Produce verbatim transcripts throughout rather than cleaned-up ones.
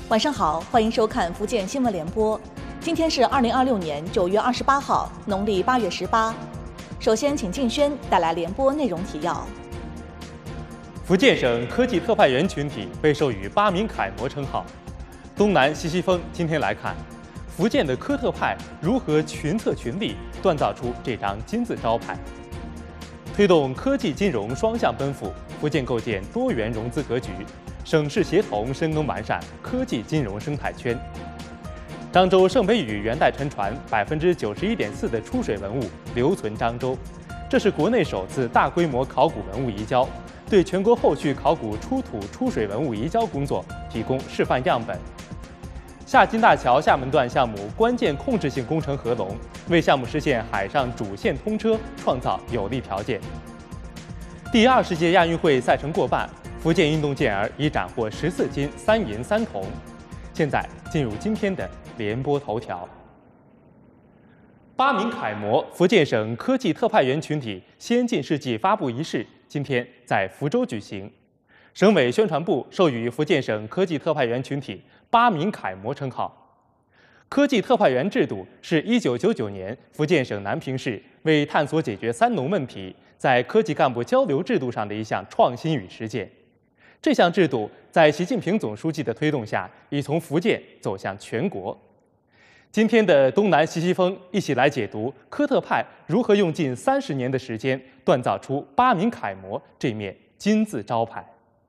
晚上好，欢迎收看福建新闻联播。今天是二零二六年九月二十八号，农历八月十八。首先，请静轩带来联播内容提要。 福建省科技特派员群体被授予“八名楷模”称号。东南西西风，今天来看，福建的科特派如何群策群力，锻造出这张金字招牌。推动科技金融双向奔赴，福建构建多元融资格局，省市协同深耕完善科技金融生态圈。漳州圣杯屿元代沉船百分之九十一点四的出水文物留存漳州，这是国内首次大规模考古文物移交，对全国后续考古出土出水文物移交工作提供示范样本。厦金大桥厦门段项目关键控制性工程合龙，为项目实现海上主线通车创造有利条件。第二十届亚运会赛程过半，福建运动健儿已斩获十四金三银三铜。现在进入今天的联播头条。八名楷模福建省科技特派员群体先进事迹发布仪式今天在福州举行，省委宣传部授予福建省科技特派员群体八名楷模称号。科技特派员制度是一九九九年福建省南平市为探索解决三农问题，在科技干部交流制度上的一项创新与实践。这项制度在习近平总书记的推动下，已从福建走向全国。今天的东南西西风，一起来解读科特派如何用近三十年的时间锻造出八名楷模这面金字招牌。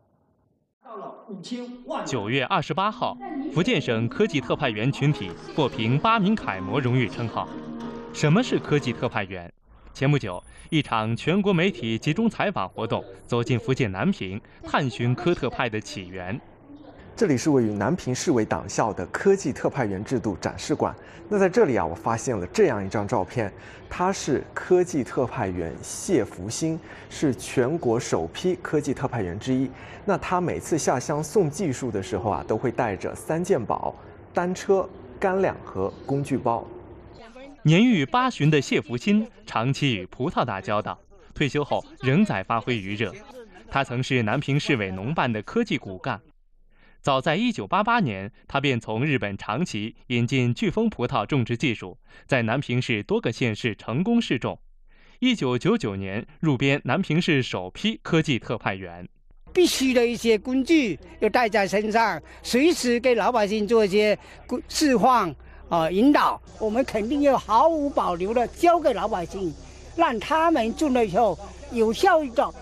九月二十八号，福建省科技特派员群体获评八名楷模荣誉称号。什么是科技特派员？前不久，一场全国媒体集中采访活动走进福建南平，探寻科特派的起源。 这里是位于南平市委党校的科技特派员制度展示馆。那在这里啊，我发现了这样一张照片，他是科技特派员谢福兴，是全国首批科技特派员之一。那他每次下乡送技术的时候啊，都会带着三件宝：单车、干粮和工具包。 年逾八旬的谢福兴长期与葡萄打交道，退休后仍在发挥余热。他曾是南平市委农办的科技骨干。早在一九八八年，他便从日本长崎引进巨峰葡萄种植技术，在南平市多个县市成功试种。一九九九年入编南平市首批科技特派员。 必须的一些工具要带在身上，随时给老百姓做一些示范啊、呃、引导。我们肯定要毫无保留的交给老百姓，让他们种了以后有效益的。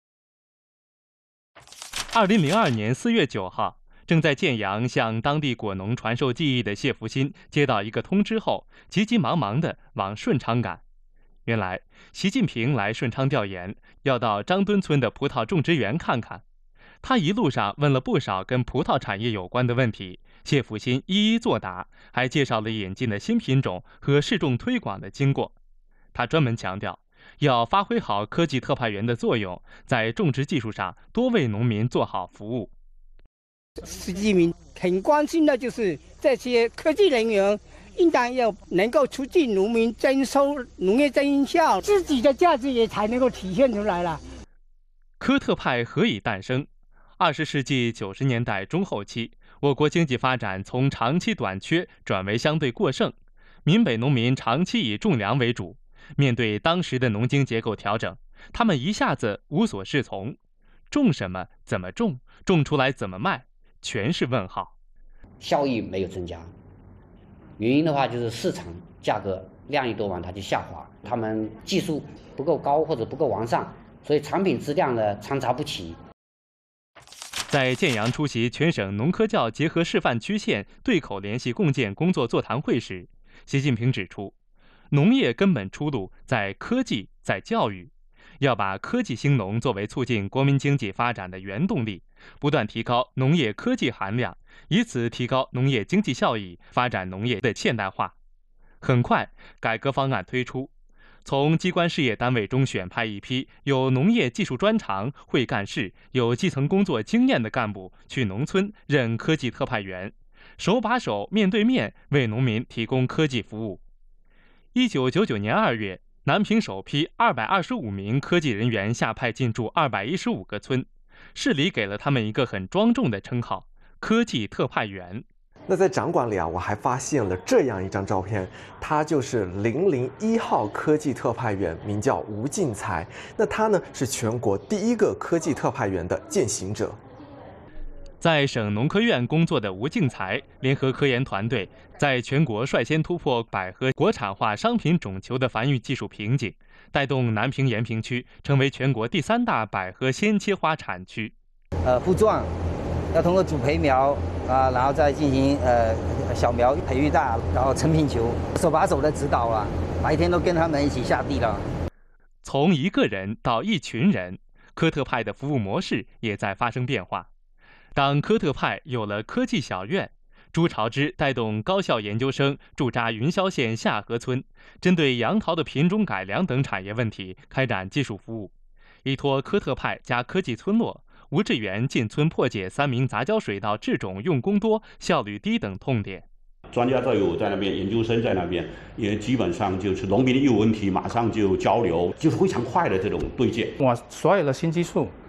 二零零二年四月九号。正在建阳向当地果农传授技艺的谢福兴接到一个通知后，急急忙忙地往顺昌赶。原来，习近平来顺昌调研，要到张墩村的葡萄种植园看看。他一路上问了不少跟葡萄产业有关的问题，谢福兴一一作答，还介绍了引进的新品种和试种推广的经过。他专门强调，要发挥好科技特派员的作用，在种植技术上多为农民做好服务。 习近平很关心的就是这些科技人员应当要能够促进农民增收、农业增效，自己的价值也才能够体现出来了。 科特派何以诞生？二十世纪九十年代中后期，我国经济发展从长期短缺转为相对过剩，闽北农民长期以种粮为主，面对当时的农经结构调整，他们一下子无所适从，种什么、怎么种、种出来怎么卖。全是问号， 效益没有增加，原因的话就是市场价格量一多完它就下滑，他们技术不够高或者不够完善，所以产品质量呢参差不齐。 在建阳出席全省农科教结合示范区县对口联系共建工作座谈会时，习近平指出，农业根本出路在科技，在教育，要把科技兴农作为促进国民经济发展的原动力。不断提高农业科技含量，以此提高农业经济效益，发展农业的现代化。很快，改革方案推出，从机关事业单位中选派一批有农业技术专长、会干事、有基层工作经验的干部去农村任科技特派员，手把手、面对面为农民提供科技服务。一九九九年二月，南平首批二百二十五名科技人员下派进驻二百一十五个村。市里给了他们一个很庄重的称号科技特派员。 那在展馆里啊，我还发现了这样一张照片，他就是零零一号科技特派员，名叫吴敬才。那他呢是全国第一个科技特派员的践行者。 在省农科院工作的吴敬才，联合科研团队，在全国率先突破百合国产化商品种球的繁育技术瓶颈，带动南平延平区成为全国第三大百合鲜切花产区。 呃，护壮要通过主培苗啊，然后再进行呃小苗培育大，然后成品球，手把手的指导啊，白天都跟他们一起下地了。 从一个人到一群人，科特派的服务模式也在发生变化。当科特派有了科技小院，朱朝之带动高校研究生驻扎云霄县下河村，针对杨桃的品种改良等产业问题开展技术服务，依托科特派加科技村落，吴志源进村破解三名杂交水稻制种用工多、效率低等痛点。 专家队伍在那边，研究生在那边，也基本上就是农民一有问题，马上就交流，就是非常快的这种对接。 我所有的新技术